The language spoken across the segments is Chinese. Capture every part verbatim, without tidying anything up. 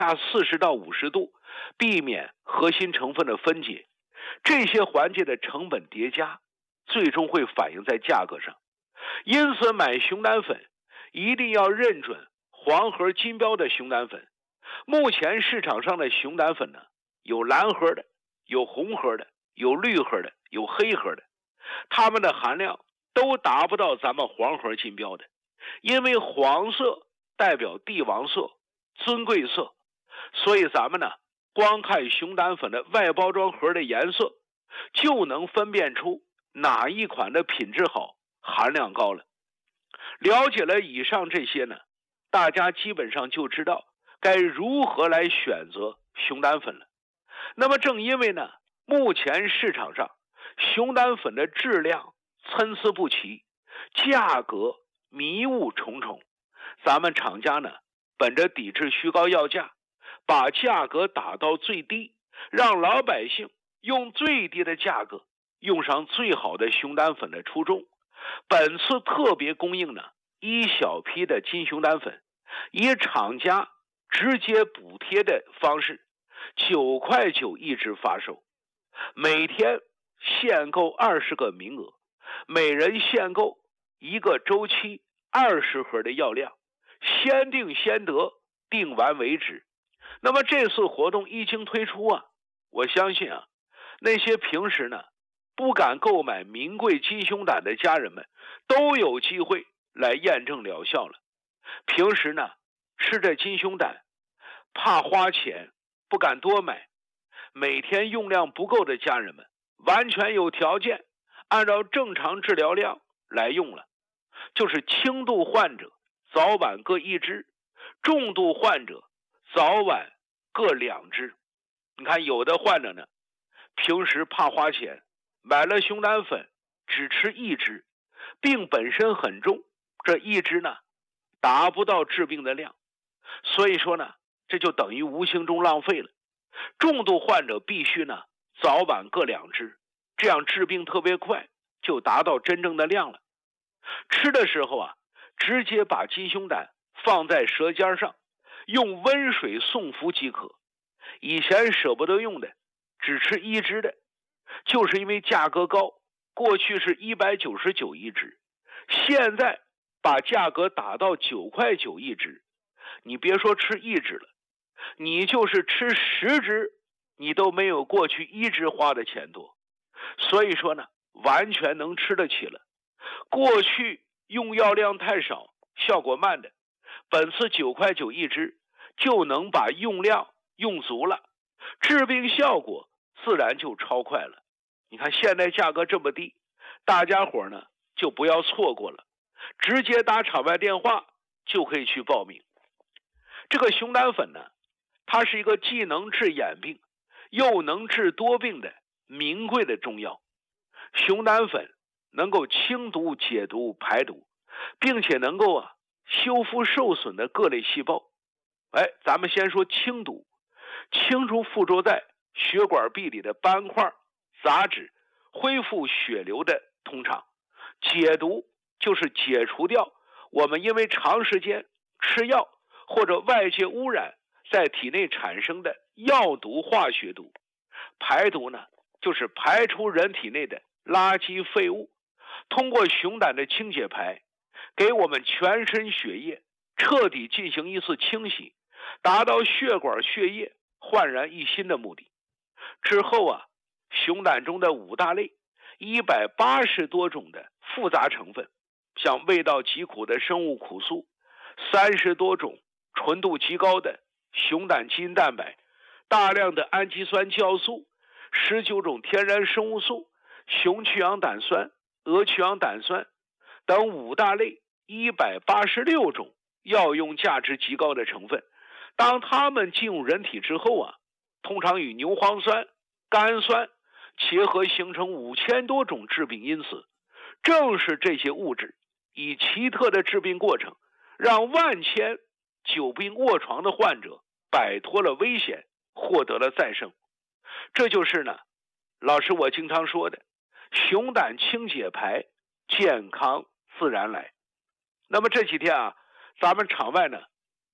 四十到五十度，避免核心成分的分解。这些环节的成本叠加，最终会反映在价格上。因此买熊胆粉一定要认准黄盒金标的熊胆粉。目前市场上的熊胆粉呢，有蓝盒的，有红盒的，有绿盒的，有黑盒的，它们的含量都达不到咱们黄盒金标的。因为黄色代表帝王色、尊贵色，所以咱们呢光看熊胆粉的外包装盒的颜色，就能分辨出哪一款的品质好、含量高了。了解了以上这些呢，大家基本上就知道该如何来选择熊胆粉了。那么正因为呢，目前市场上熊胆粉的质量参差不齐，价格迷雾重重，咱们厂家呢本着抵制虚高要价，把价格打到最低，让老百姓用最低的价格用上最好的熊胆粉的初衷，本次特别供应呢一小批的金熊胆粉，以厂家直接补贴的方式，九块九一支发售，每天限购二十个名额，每人限购一个周期二十盒的药量，先定先得，定完为止。那么这次活动一经推出啊，我相信啊，那些平时呢不敢购买名贵金熊胆的家人们，都有机会来验证疗效了。平时呢吃着金熊胆，怕花钱不敢多买，每天用量不够的家人们，完全有条件按照正常治疗量来用了。就是轻度患者早晚各一支，重度患者早晚各两支。你看有的患者呢，平时怕花钱，买了熊胆粉只吃一支，病本身很重，这一支呢达不到治病的量，所以说呢这就等于无形中浪费了。重度患者必须呢早晚各两支，这样治病特别快，就达到真正的量了。吃的时候啊，直接把金熊胆放在舌尖上，用温水送服即可。以前舍不得用的，只吃一支的，就是因为价格高，过去是一百九十九一支，现在把价格打到九块九一支，你别说吃一支了，你就是吃十支，你都没有过去一支花的钱多。所以说呢，完全能吃得起了。过去用药量太少，效果慢的，本次九块九一支就能把用量用足了，治病效果自然就超快了。你看现在价格这么低，大家伙呢就不要错过了，直接打场外电话就可以去报名。这个熊胆粉呢，它是一个既能治眼病又能治多病的名贵的中药。熊胆粉能够清毒解毒排毒，并且能够啊修复受损的各类细胞。哎，咱们先说清毒，清除附着在血管壁里的斑块、杂质，恢复血流的通畅。解毒就是解除掉我们因为长时间吃药或者外界污染在体内产生的药毒化学毒。排毒呢，就是排出人体内的垃圾废物，通过熊胆的清解排，给我们全身血液彻底进行一次清洗，达到血管血液焕然一新的目的。之后啊，熊胆中的五大类一百八十多种的复杂成分，像味道极苦的生物苦素，三十多种纯度极高的熊胆基因蛋白，大量的氨基酸酵素，十九种天然生物素，熊去氧胆酸、鹅去氧胆酸等五大类一百八十六种药用价值极高的成分。当它们进入人体之后啊，通常与牛磺酸、甘酸结合，形成五千多种致病因子。正是这些物质以奇特的致病过程，让万千久病卧床的患者摆脱了危险，获得了再生。这就是呢，老师我经常说的，熊胆清解排，健康自然来。那么这几天啊，咱们场外呢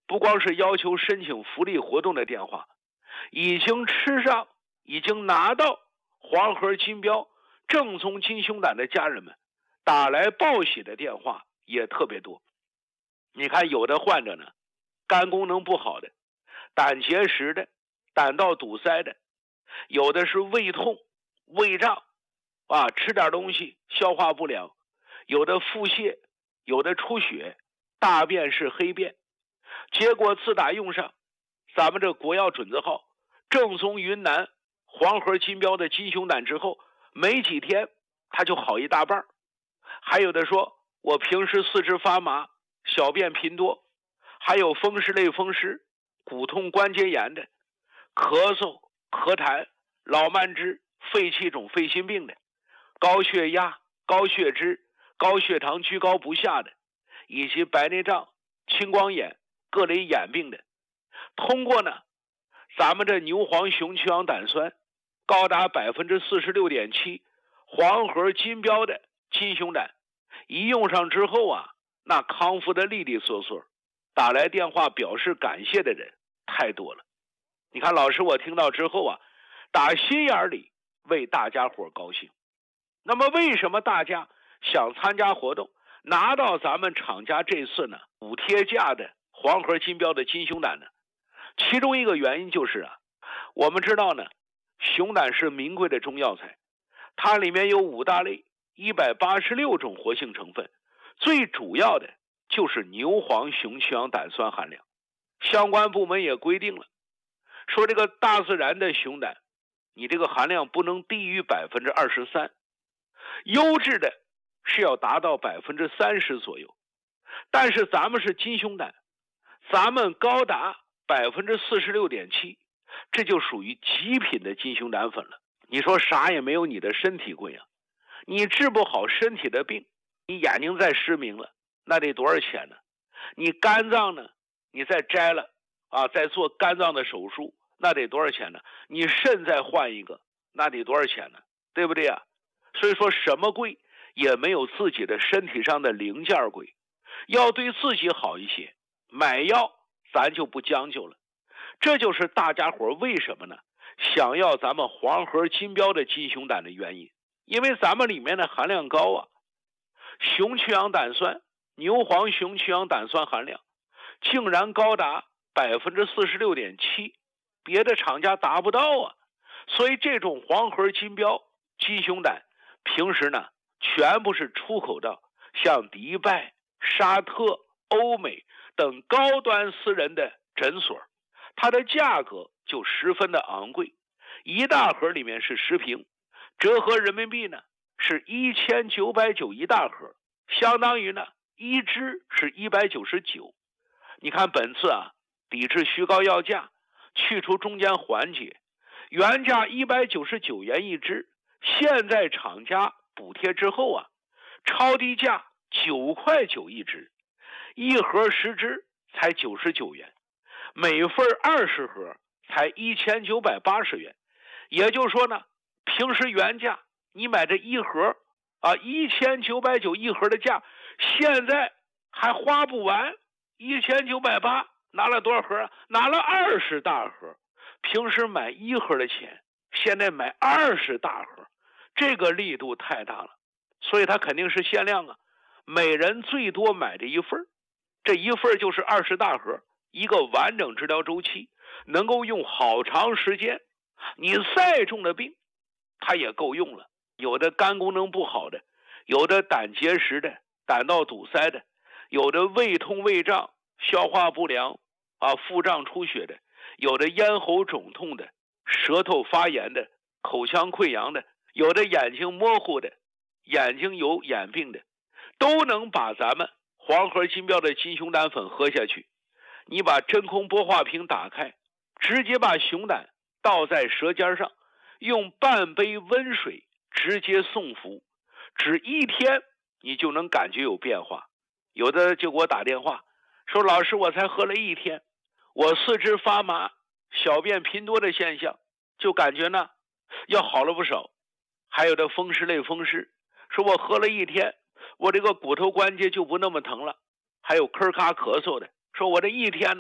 不光是要求申请福利活动的电话，已经吃上、已经拿到黄河金标正宗金胸胆的家人们打来报喜的电话也特别多。你看，有的患者呢，肝功能不好的、胆结石的、胆道堵塞的，有的是胃痛、胃胀啊，吃点东西消化不良，有的腹泻，有的出血，大便是黑便。结果自打用上咱们这国药准字号正宗云南黄河金标的金胸胆之后，没几天他就好一大半。还有的说，我平时四肢发麻，小便频多，还有风湿类风湿、骨痛关节炎的，咳嗽、咳痰、老慢支、肺气肿、肺心病的，高血压、高血脂、高血糖居高不下的，以及白内障、青光眼、各类眼病的，通过呢咱们这牛黄雄曲氧胆酸高达 百分之四十六点七 黄河金标的金胸胆，一用上之后啊，那康复的利利索索，打来电话表示感谢的人太多了。你看老师，我听到之后啊，打心眼里为大家伙高兴。那么为什么大家想参加活动，拿到咱们厂家这次呢补贴价的黄河金标的金胸胆呢？其中一个原因就是啊，我们知道呢，熊胆是名贵的中药材，它里面有五大类一百八十六种活性成分，最主要的就是牛黄雄曲氧胆酸含量。相关部门也规定了，说这个大自然的熊胆，你这个含量不能低于 百分之二十三， 优质的是要达到 百分之三十 左右。但是咱们是金胸胆，咱们高达 百分之四十六点七， 这就属于极品的金胸胆粉了。你说啥也没有你的身体贵啊，你治不好身体的病，你眼睛再失明了，那得多少钱呢？你肝脏呢，你再摘了啊，再做肝脏的手术，那得多少钱呢？你肾再换一个，那得多少钱呢？对不对啊？所以说什么贵也没有自己的身体上的零件贵，要对自己好一些，买药咱就不将就了。这就是大家伙为什么呢想要咱们黄河金标的金胸胆的原因，因为咱们里面的含量高啊，雄曲氧胆酸、牛黄雄曲氧胆酸含量竟然高达 百分之四十六点七， 别的厂家达不到啊。所以这种黄河金标金胸胆平时呢全部是出口到像迪拜、沙特、欧美等高端私人的诊所，它的价格就十分的昂贵，一大盒里面是十瓶，折合人民币呢是一千九百九一大盒，相当于呢一支是一百九十九。你看本次啊，抵制虚高药价，去除中间环节，原价一百九十九元一支，现在厂家补贴之后啊，超低价九块九一支，一盒十支才九十九元，每份二十盒才一千九百八十元。也就是说呢，平时原价你买这一盒啊一千九百九一盒的价，现在还花不完，一千九百八拿了多少盒啊？拿了二十大盒。平时买一盒的钱，现在买二十大盒，这个力度太大了，所以它肯定是限量啊，每人最多买这一份，这一份就是二十大盒，一个完整治疗周期，能够用好长时间。你再重的病它也够用了，有的肝功能不好的，有的胆结石的、胆道堵塞的，有的胃痛胃胀、消化不良啊、腹胀出血的，有的咽喉肿痛的、舌头发炎的、口腔溃疡的，有的眼睛模糊的、眼睛有眼病的，都能把咱们黄河金标的金熊胆粉喝下去。你把真空玻化瓶打开，直接把熊胆倒在舌尖上，用半杯温水直接送服，只一天你就能感觉有变化。有的就给我打电话说，老师我才喝了一天，我四肢发麻、小便频多的现象就感觉呢要好了不少。还有的风湿类风湿，说我喝了一天，我这个骨头关节就不那么疼了。还有咳咔咳嗽的，说我这一天呢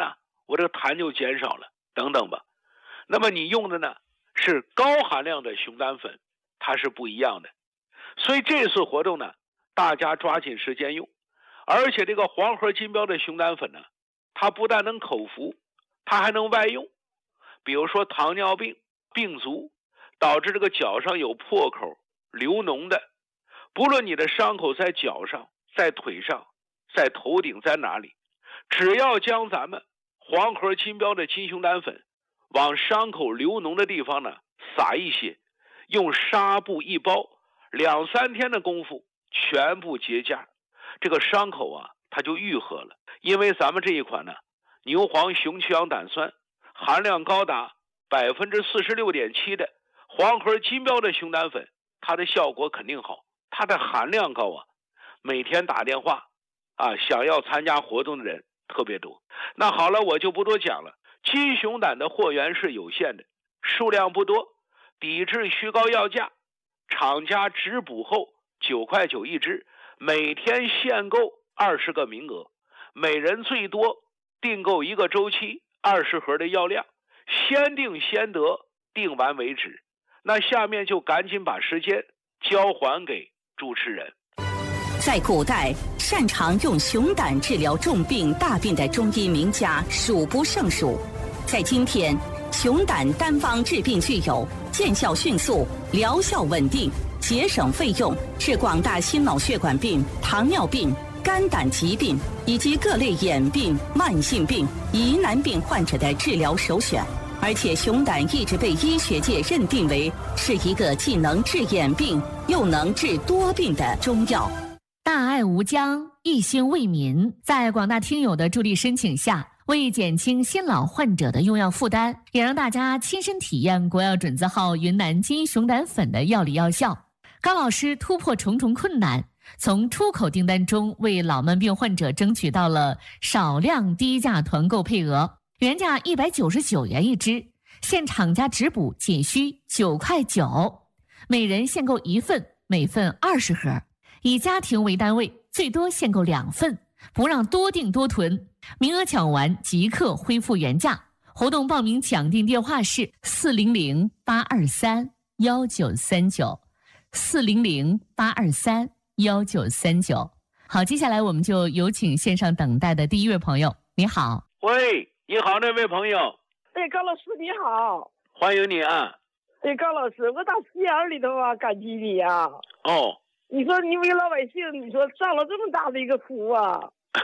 我这个痰就减少了，等等吧。那么你用的呢是高含量的熊胆粉，它是不一样的。所以这次活动呢，大家抓紧时间用。而且这个黄河金标的熊胆粉呢，它不但能口服，它还能外用。比如说糖尿病、病足，导致这个脚上有破口、流脓的，不论你的伤口在脚上、在腿上、在头顶，在哪里，只要将咱们黄河金标的金熊胆粉往伤口流脓的地方呢撒一些，用纱布一包，两三天的功夫全部结痂，这个伤口啊它就愈合了。因为咱们这一款呢牛黄熊曲氧胆酸含量高达百分之四十六点七的黄河金标的熊胆粉，它的效果肯定好，它的含量高啊。每天打电话啊，想要参加活动的人特别多。那好了，我就不多讲了。金熊胆的货源是有限的，数量不多，抵制虚高要价，厂家直补后九块九一支，每天限购二十个名额，每人最多订购一个周期二十盒的药量，先订先得，订完为止。那下面就赶紧把时间交还给主持人。 在古代，擅长用熊胆治疗重病大病的中医名家数不胜数。在今天，熊胆单方治病具有见效迅速、疗效稳定、节省费用，是广大心脑血管病、糖尿病、肝胆疾病以及各类眼病、慢性病、疑难病患者的治疗首选。而且熊胆一直被医学界认定为是一个既能治眼病又能治多病的中药。 大爱无疆，一心为民，在广大听友的助力申请下，为减轻新老患者的用药负担，也让大家亲身体验国药准字号云南金熊胆粉的药理药效。高老师突破重重困难，从出口订单中为老慢病患者争取到了少量低价团购配额，原价一百九十九元一支，现厂家直补仅需九块九，每人限购一份，每份二十盒，以家庭为单位，最多限购两份，不让多订多囤，名额抢完即刻恢复原价。活动报名抢订电话是四零零八二三幺九三九，四零零八二三幺九三九。好，接下来我们就有请线上等待的第一位朋友。你好。 喂，你好，那位朋友。 哎，高老师你好。 欢迎你啊。 哎，高老师，我打心眼里头啊感激你呀、啊。 哦。 你说你为老百姓，你说造了这么大的一个福啊。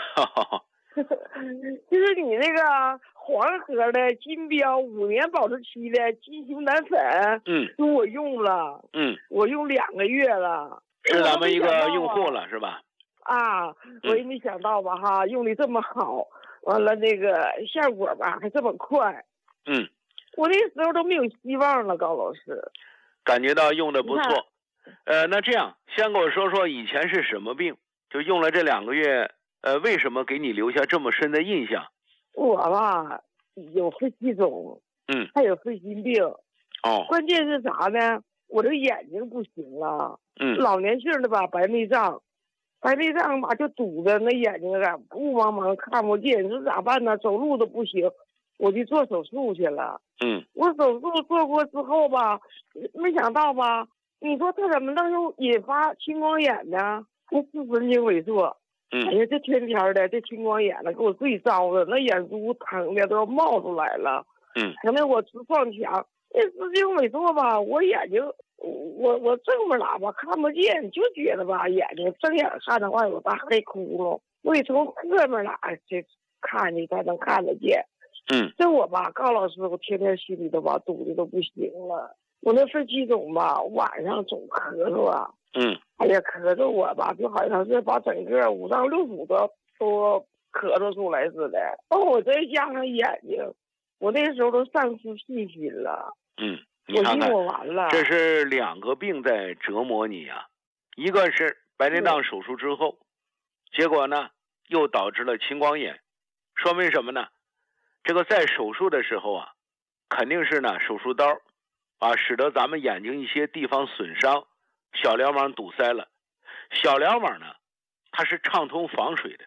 就是你那个黄河的金标五年保质期的金熊胆粉， 嗯， 我用了， 嗯， 我用两个月了， 是咱们一个用户了，是吧？ 啊，我也没想到吧，哈，用的这么好，完了那个效果吧还这么快， 嗯， 我那时候都没有希望了，高老师， 感觉到用的不错，呃，那这样先跟我说说以前是什么病，就用了这两个月。呃，为什么给你留下这么深的印象？ 我吧，有肺气肿， 嗯， 还有肺心病。 哦， 关键是啥呢？我这个眼睛不行了， 嗯， 老年性的吧，白内障，白内障吧就堵着那眼睛啊，雾茫茫看不见，你说咋办呢？走路都不行，我就做手术去了。 嗯， 我手术做过之后吧，没想到吧，你说他怎么能有引发青光眼呢？那视神经萎缩。 嗯， 哎呀，这天天的这青光眼呢，给我最糟的，那眼珠疼的都要冒出来了。 嗯， 疼的我直撞墙。那视神经萎缩吧，我眼睛，我我正面喇叭看不见，就觉得吧，眼睛正眼看的话有大黑窟窿，我得从侧面喇叭这看你才能看得见。 嗯， 这我吧，高老师，我天天心里头吧堵的都不行了。我那肺气肿吧，晚上总咳嗽啊。 嗯， 哎呀，咳嗽我吧，就好像是把整个五脏六腑都都咳嗽出来似的。哦，我再加上眼睛，我那时候都丧失信心了。 嗯，你看看， 我完了， 这是两个病在折磨你啊，一个是白内障手术之后，结果呢又导致了青光眼，说明什么呢？这个在手术的时候啊，肯定是呢手术刀啊，使得咱们眼睛一些地方损伤。小梁网堵塞了，小梁网呢，它是畅通房水的，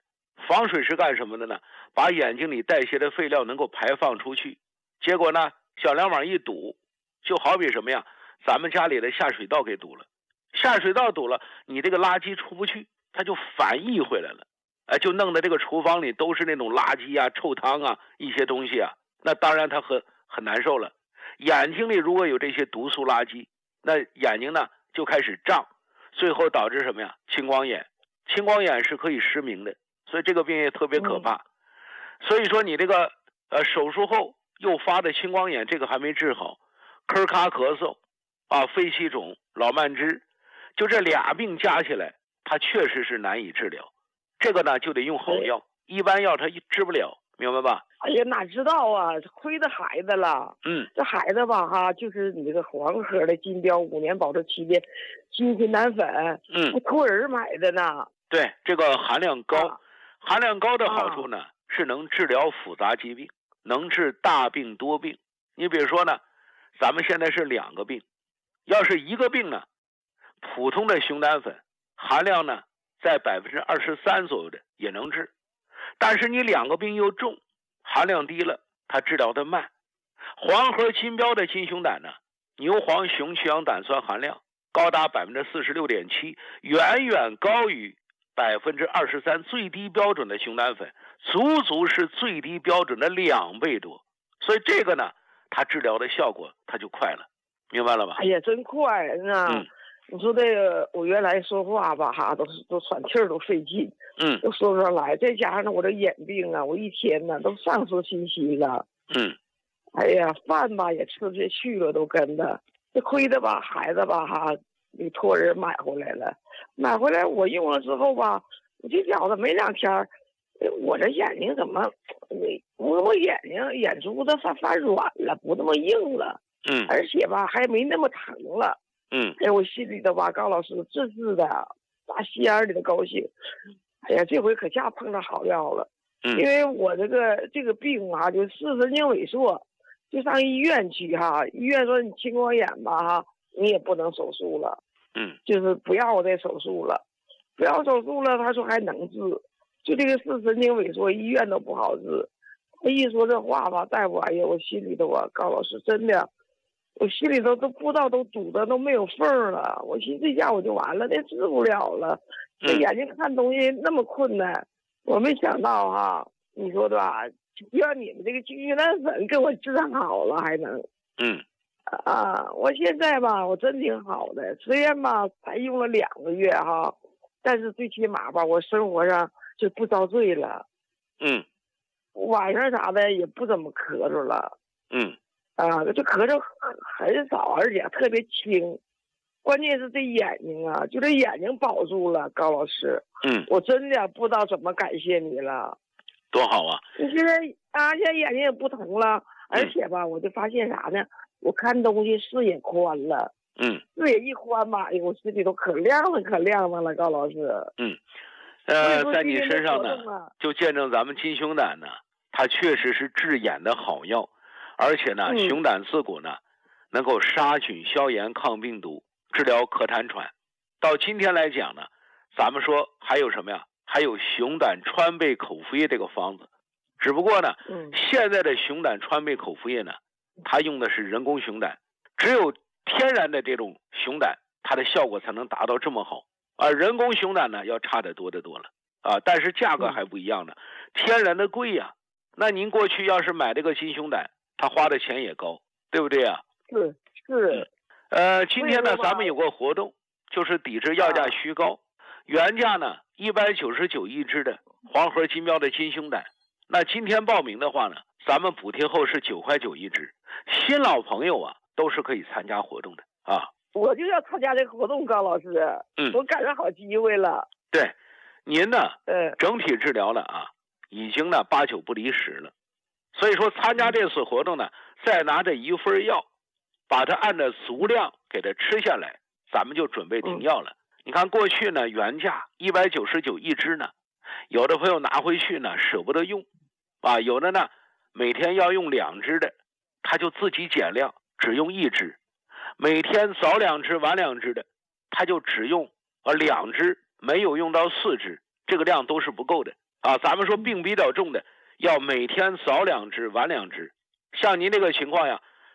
防水是干什么的呢？把眼睛里代谢的废料能够排放出去。结果呢，小梁网一堵，就好比什么呀？咱们家里的下水道给堵了，下水道堵了，你这个垃圾出不去，它就反溢回来了，哎，就弄得这个厨房里都是那种垃圾啊、臭汤啊一些东西啊，那当然它很很难受了。眼睛里如果有这些毒素垃圾，那眼睛呢就开始胀，最后导致什么呀？青光眼。青光眼是可以失明的，所以这个病也特别可怕。嗯、所以说你这个呃手术后诱发的青光眼，这个还没治好，咳咔咳嗽啊、肺气肿、老慢支，就这俩病加起来，它确实是难以治疗。这个呢就得用好药，一般药它治不了，明白吧？ 哎呀，哪知道啊，亏的孩子了。 嗯， 这孩子吧哈，就是你这个黄盒的金标五年保质期的金心丹粉， 嗯， 我托人买的呢。 对，这个含量高， 啊、 含量高的好处呢、啊、是能治疗复杂疾病，能治大病多病。你比如说呢，咱们现在是两个病，要是一个病呢，普通的熊胆粉含量呢在百分之二十三左右的也能治，但是你两个病又重，含量低了，它治疗的慢。黄盒金标的金熊胆呢，牛黄熊去氧胆酸含量高达百分之四十六点七，远远高于百分之二十三最低标准的熊胆粉，足足是最低标准的两倍多。所以这个呢，它治疗的效果它就快了，明白了吧？ 哎呀，真快啊！嗯、你说这个，我原来说话吧，哈，都是都喘气儿都费劲， 嗯， 都说不上来。再加上呢，我这眼病啊，我一天呢都丧失信心了。 嗯， 哎呀，饭吧也吃不下去了，都跟着。这亏的吧，孩子吧，哈，你托人买回来了，买回来我用了之后吧，我这觉得没两天，我这眼睛怎么，我我眼睛眼珠子发发软了，不那么硬了， 嗯， 而且吧还没那么疼了， 嗯， 哎，我心里头吧，高老师治治的，打心眼里的高兴，哎呀，这回可下碰到好药了， 嗯， 因为我这个这个病啊，就视神经萎缩。就上医院去哈，医院说你青光眼吧哈，你也不能手术了， 嗯， 就是不要再手术了，不要手术了，他说还能治，就这个视神经萎缩，医院都不好治。他一说这话吧，大夫，哎呀，我心里头啊，高老师真的，我心里头都不知道都堵得都没有缝了，我寻思这下我就完了，这治不了了，这眼睛看东西那么困难，我没想到哈，你说对吧？就让你们这个金心丹粉给我治好了，还能， 嗯， 啊，我现在吧，我真挺好的，虽然吧才用了两个月哈，但是最起码吧，我生活上就不遭罪了， 嗯， 晚上啥的也不怎么咳嗽了， 嗯， 啊，这咳嗽很少，而且特别轻，关键是这眼睛啊，就这眼睛保住了，高老师， 嗯， 我真的不知道怎么感谢你了。 多好啊！ 你现在啊，现在眼睛也不疼了，而且吧，我就发现啥呢？我看东西视野宽了， 嗯， 视野一宽吧，哎呦，我心里头可亮了，可亮了了，高老师。 嗯，呃，在你身上呢，就见证咱们金熊胆呢，它确实是治眼的好药，而且呢， 嗯、 熊胆刺骨呢，能够杀菌、消炎、抗病毒，治疗咳痰喘。到今天来讲呢，咱们说还有什么呀？还有熊胆川贝口服液这个方子，只不过呢， 嗯、 现在的熊胆川贝口服液呢，它用的是人工熊胆，只有天然的这种熊胆，它的效果才能达到这么好，而人工熊胆呢，要差得多得多了啊！但是价格还不一样呢，嗯、天然的贵呀、啊。那您过去要是买这个金熊胆，他花的钱也高，对不对啊？ 是是。 呃，今天呢，咱们有个活动，就是抵制药价虚高。啊原价呢一百九十九一支的黄盒金标的金熊胆，那今天报名的话呢，咱们补贴后是九块九一支。新老朋友啊，都是可以参加活动的啊。 我就要参加这个活动，高老师， 嗯， 我赶上好机会了。 对，您呢， 嗯， 整体治疗了啊，已经呢八九不离十了。所以说参加这次活动呢，再拿着一份药，把它按照足量给它吃下来，咱们就准备停药了。嗯，你看过去呢，原价一百九十九一支呢，有的朋友拿回去呢舍不得用，啊，有的呢每天要用两支的，他就自己减量，只用一支；每天早两支晚两支的，他就只用呃两支，没有用到四支，这个量都是不够的。 啊，咱们说病比较重的，要每天早两支晚两支。像您这个情况呀，